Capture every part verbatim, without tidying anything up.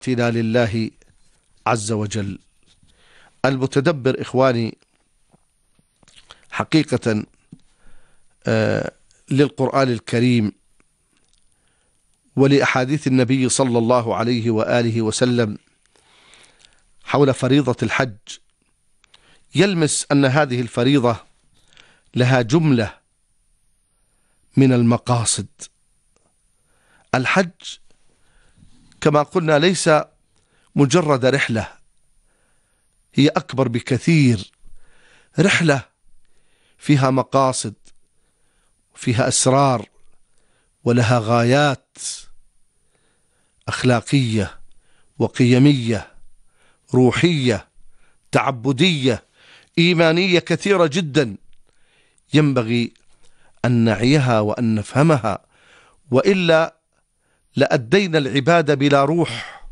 طاعتنا لله عز وجل. المتدبر إخواني حقيقة آه للقرآن الكريم ولأحاديث النبي صلى الله عليه وآله وسلم حول فريضة الحج يلمس أن هذه الفريضة لها جملة من المقاصد. الحج كما قلنا ليس مجرد رحلة، هي أكبر بكثير، رحلة فيها مقاصد، فيها أسرار، ولها غايات أخلاقية وقيمية روحية تعبدية إيمانية كثيرة جدا، ينبغي أن نعيها وأن نفهمها، وإلا لأدينا العبادة بلا روح.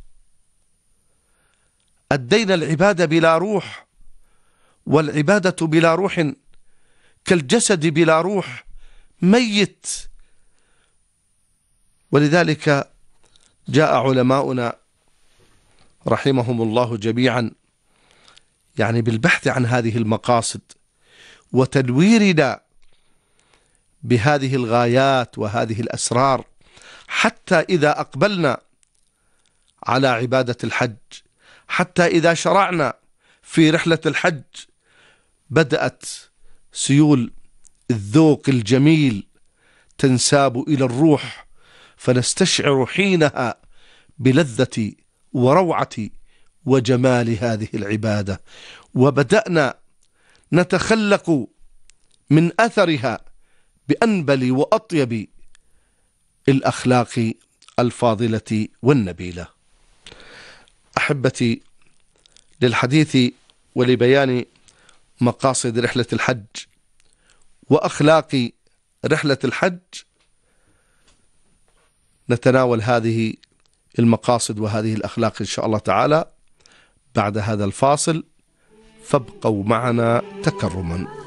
أدينا العبادة بلا روح، والعبادة بلا روح كالجسد بلا روح ميت. ولذلك جاء علماؤنا رحمهم الله جميعا يعني بالبحث عن هذه المقاصد وتنويرنا بهذه الغايات وهذه الأسرار، حتى إذا أقبلنا على عبادة الحج، حتى إذا شرعنا في رحلة الحج بدأت سيول الذوق الجميل تنساب إلى الروح، فنستشعر حينها بلذة وروعة وجمال هذه العبادة، وبدأنا نتخلق من أثرها بأنبل وأطيب الأخلاق الفاضلة والنبيلة. أحبتي، للحديث ولبيان مقاصد رحلة الحج وأخلاق رحلة الحج نتناول هذه المقاصد وهذه الأخلاق إن شاء الله تعالى بعد هذا الفاصل، فابقوا معنا تكرما.